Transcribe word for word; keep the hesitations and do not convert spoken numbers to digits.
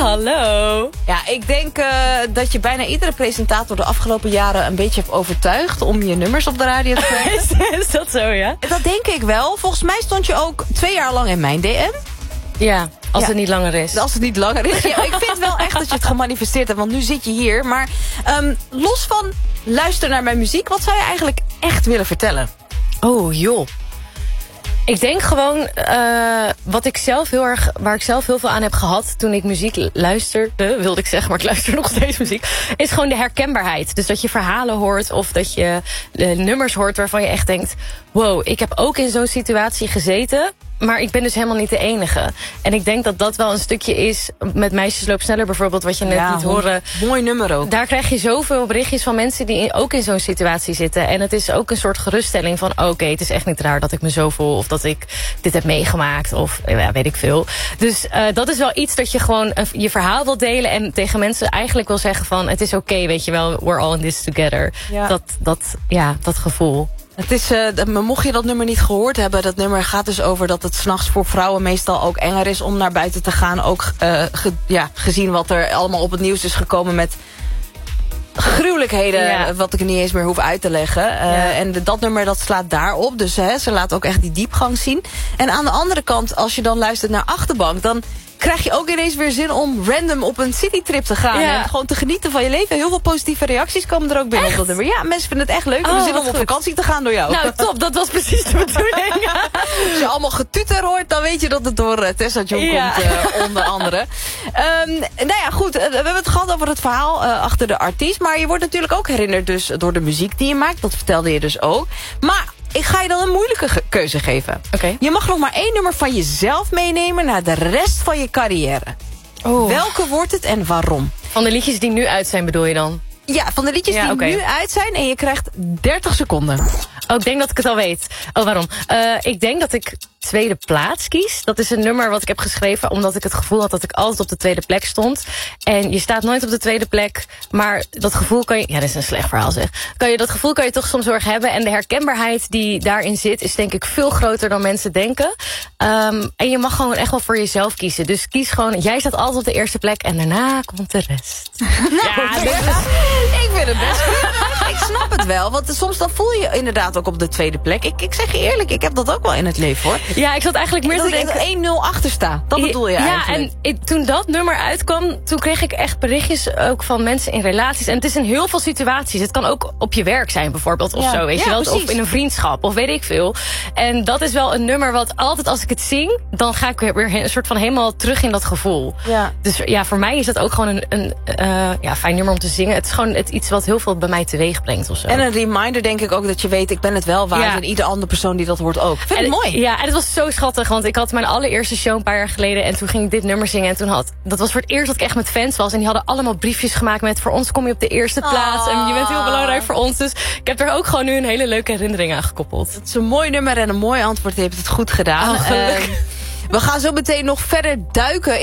Hallo. Ja, ik denk uh, dat je bijna iedere presentator de afgelopen jaren een beetje hebt overtuigd om je nummers op de radio te krijgen. Is dat zo, ja? Dat denk ik wel. Volgens mij stond je ook twee jaar lang in mijn D M. Ja, als ja. het niet langer is. Als het niet langer is. Ja, ik vind wel echt dat je het gemanifesteerd hebt, want nu zit je hier. Maar um, los van luister naar mijn muziek, wat zou je eigenlijk echt willen vertellen? Oh, joh. Ik denk gewoon, uh, wat ik zelf heel erg, waar ik zelf heel veel aan heb gehad toen ik muziek luisterde, wilde ik zeggen, maar ik luister nog steeds muziek, is gewoon de herkenbaarheid. Dus dat je verhalen hoort of dat je uh, nummers hoort waarvan je echt denkt, wow, ik heb ook in zo'n situatie gezeten, maar ik ben dus helemaal niet de enige. En ik denk dat dat wel een stukje is, met Meisjes Loop Sneller bijvoorbeeld, wat je net ja, liet horen. Mooi nummer ook. Daar krijg je zoveel berichtjes van mensen die ook in zo'n situatie zitten. En het is ook een soort geruststelling van, oké, okay, het is echt niet raar dat ik me zo voel, of dat ik dit heb meegemaakt, of ja, weet ik veel. Dus uh, dat is wel iets dat je gewoon uh, je verhaal wil delen en tegen mensen eigenlijk wil zeggen van, het is oké, okay, weet je wel, we're all in this together. Ja. Dat, dat, ja, dat gevoel. Het is, uh, mocht je dat nummer niet gehoord hebben, dat nummer gaat dus over dat het 's nachts voor vrouwen meestal ook enger is om naar buiten te gaan. Ook uh, ge, ja, gezien wat er allemaal op het nieuws is gekomen met gruwelijkheden, ja. Wat ik niet eens meer hoef uit te leggen. Uh, ja. En de, dat nummer dat slaat daarop. Dus hè, ze laat ook echt die diepgang zien. En aan de andere kant, als je dan luistert naar Achterbank, dan krijg je ook ineens weer zin om random op een citytrip te gaan. Ja. En gewoon te genieten van je leven. Heel veel positieve reacties komen er ook binnen. Op dat nummer. Ja, mensen vinden het echt leuk. Oh, hebben zin om op goed. vakantie te gaan door jou. Nou, top. Dat was precies de bedoeling. Als je allemaal getuter hoort, dan weet je dat het door uh, Tessa Jong ja. komt, uh, onder andere. Um, nou ja, goed. Uh, we hebben het gehad over het verhaal uh, achter de artiest. Maar je wordt natuurlijk ook herinnerd dus door de muziek die je maakt. Dat vertelde je dus ook. Maar ik ga je dan een moeilijke ge- keuze geven. Okay. Je mag nog maar één nummer van jezelf meenemen naar de rest van je carrière. Oh. Welke wordt het en waarom? Van de liedjes die nu uit zijn bedoel je dan? Ja, van de liedjes ja, die okay. nu uit zijn en je krijgt dertig seconden. Oh, ik denk dat ik het al weet. Oh, waarom? Uh, ik denk dat ik tweede plaats kies. Dat is een nummer wat ik heb geschreven omdat ik het gevoel had dat ik altijd op de tweede plek stond. En je staat nooit op de tweede plek, maar dat gevoel kan je... Ja, dat is een slecht verhaal zeg. Kan je, dat gevoel kan je toch soms heel erg hebben. En de herkenbaarheid die daarin zit is denk ik veel groter dan mensen denken. Um, en je mag gewoon echt wel voor jezelf kiezen. Dus kies gewoon, jij staat altijd op de eerste plek en daarna komt de rest. Nou, ja, dit is, ik vind het best goed. Ik snap het wel, want soms dan voel je je inderdaad ook op de tweede plek. Ik, ik zeg je eerlijk, ik heb dat ook wel in het leven hoor. Ja, ik zat eigenlijk meer dat te denken... één nul achter sta. Dat bedoel je ja, eigenlijk. Ja, en ik, toen dat nummer uitkwam, toen kreeg ik echt berichtjes ook van mensen in relaties. En het is in heel veel situaties. Het kan ook op je werk zijn bijvoorbeeld of ja. zo, weet ja, je wel. Precies. Of in een vriendschap, of weet ik veel. En dat is wel een nummer wat altijd als ik het zing, dan ga ik weer een soort van helemaal terug in dat gevoel. Ja. Dus ja, voor mij is dat ook gewoon een, een uh, ja, fijn nummer om te zingen. Het is gewoon het, iets wat heel veel bij mij teweeg brengt of zo. En een reminder denk ik ook dat je weet, ik ben het wel waard. Ja. En ieder andere persoon die dat hoort ook. Vind ik en, mooi. Ja, en het was zo schattig, want ik had mijn allereerste show een paar jaar geleden en toen ging ik dit nummer zingen. En toen had, dat was voor het eerst dat ik echt met fans was. En die hadden allemaal briefjes gemaakt met, voor ons kom je op de eerste plaats. Oh. En je bent heel belangrijk voor ons. Dus ik heb er ook gewoon nu een hele leuke herinnering aan gekoppeld. Het is een mooi nummer en een mooi antwoord. Je hebt het goed gedaan. Oh, gelukkig. Uh, we gaan zo meteen nog verder duiken